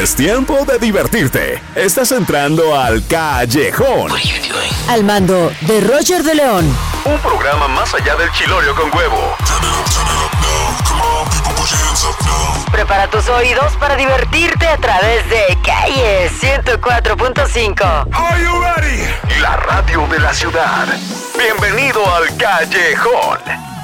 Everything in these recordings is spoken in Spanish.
Es tiempo de divertirte. Estás entrando al Callejón. Al mando de Roger de León. Un programa más allá del chilorio con huevo. Prepara tus oídos para divertirte a través de Calle 104.5. Are you ready? La radio de la ciudad. Bienvenido al Callejón.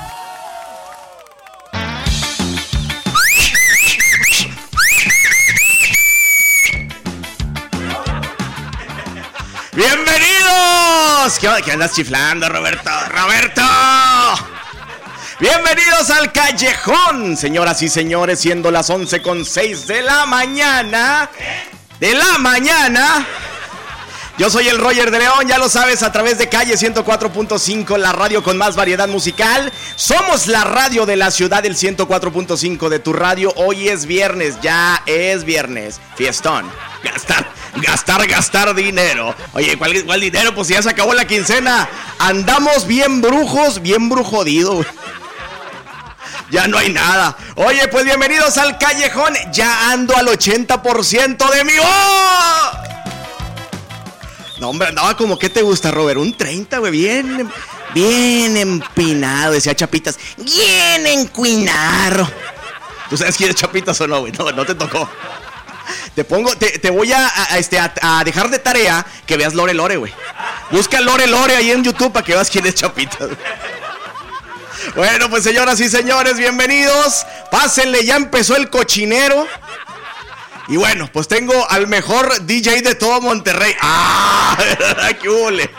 ¡Bienvenidos! ¿Qué andas chiflando, Roberto? ¡Roberto! Bienvenidos al Callejón, señoras y señores, siendo las 11:06 de la mañana. Yo soy el Roger de León, ya lo sabes, a través de Calle 104.5, la radio con más variedad musical. Somos la radio de la ciudad, del 104.5 de tu radio. Hoy es viernes, ya es viernes. Fiestón. Gastar dinero. Oye, ¿cuál dinero? Pues ya se acabó la quincena. Andamos bien brujos, bien brujodidos. Ya no hay nada. Oye, pues bienvenidos al Callejón. Ya ando al 80% de mi voz. No, hombre, andaba como, ¿qué te gusta, Robert? Un 30, güey, bien empinado, decía Chapitas. Bien encuinado. ¿Tú sabes quién es Chapitas o no, güey? No te tocó. Te voy a dejar de tarea que veas Lore, güey. Busca Lore ahí en YouTube para que veas quién es Chapitas. Bueno, pues señoras y señores, bienvenidos. Pásenle, ya empezó el cochinero. Y bueno, pues tengo al mejor DJ de todo Monterrey. ¡Ah! ¡Qué hule!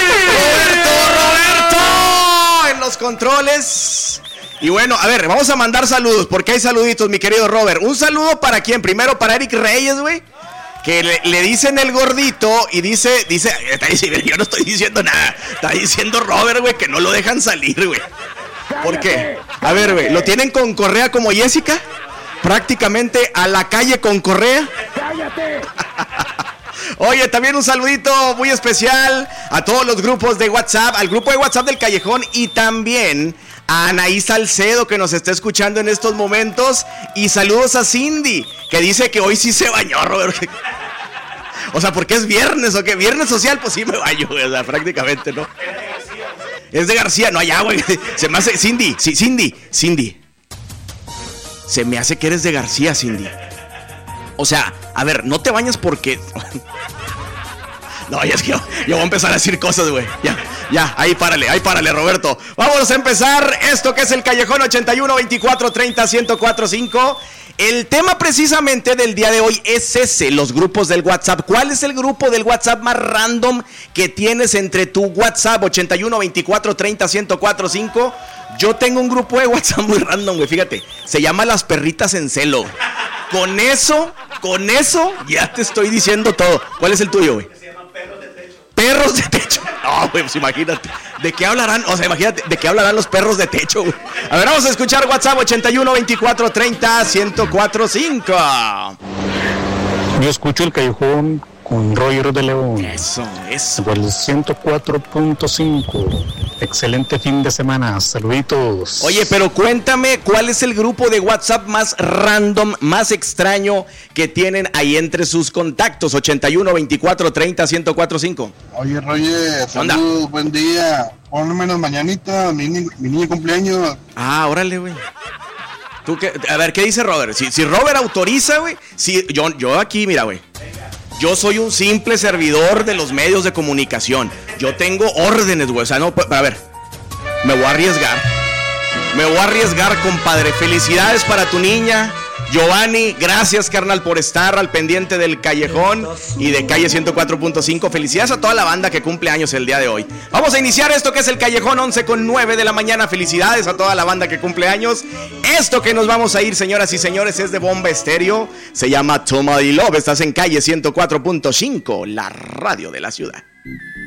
¡Roberto! En los controles. Y bueno, a ver, vamos a mandar saludos, porque hay saluditos, mi querido Robert. Un saludo para quién, primero para Eric Reyes, güey. Que le dicen el gordito y dice, yo no estoy diciendo nada. Está diciendo Robert, güey, que no lo dejan salir, güey. ¿Por qué? A ver, güey, ¿lo tienen con correa como Jessica? Prácticamente a la calle con correa. ¡Cállate! Oye, también un saludito muy especial a todos los grupos de WhatsApp, al grupo de WhatsApp del Callejón y también a Anaí Salcedo, que nos está escuchando en estos momentos. Y saludos a Cindy, que dice que hoy sí se bañó, Robert. O sea, porque es viernes, ¿o qué? Viernes social, pues sí me baño, o sea, prácticamente, ¿no? Es de García, no hay agua. Se me hace, Cindy. Se me hace que eres de García, Cindy. O sea, a ver, no te bañas porque... No, ya es que yo voy a empezar a decir cosas, güey. Ya, ahí párale, Roberto. Vamos a empezar esto que es el Callejón 81 24 30 1045. El tema precisamente del día de hoy es ese, los grupos del WhatsApp. ¿Cuál es el grupo del WhatsApp más random que tienes entre tu WhatsApp? 81 24 30 1045. Yo tengo un grupo de WhatsApp muy random, güey, fíjate. Se llama Las Perritas en Celo. Con eso, ya te estoy diciendo todo. ¿Cuál es el tuyo, güey? Se llaman Perros de Techo. No, güey, pues imagínate. ¿De qué hablarán? O sea, imagínate, ¿de qué hablarán los perros de techo, güey? A ver, vamos a escuchar WhatsApp 81 24 30 1045. Yo escucho el Callejón con Roger de León. Eso. Por el 104.5. Excelente fin de semana. Saluditos. Oye, pero cuéntame, ¿cuál es el grupo de WhatsApp más random, más extraño que tienen ahí entre sus contactos? 81 24 30 1045. Oye, Roger, saludos, buen día. Ponme las mañanitas, mi niño cumpleaños. Ah, órale, güey. ¿Tú qué? A ver, ¿qué dice Robert? Si Robert autoriza, güey. Si, yo aquí, mira, güey. Yo soy un simple servidor de los medios de comunicación. Yo tengo órdenes, güey. O sea, no, a ver. Me voy a arriesgar, compadre. Felicidades para tu niña, Giovanni. Gracias, carnal, por estar al pendiente del Callejón y de Calle 104.5. Felicidades a toda la banda que cumple años el día de hoy. Vamos a iniciar esto que es el Callejón 11:09 de la mañana. Felicidades a toda la banda que cumple años. Esto que nos vamos a ir, señoras y señores, es de Bomba Estéreo. Se llama Toma y Love. Estás en Calle 104.5, la radio de la ciudad.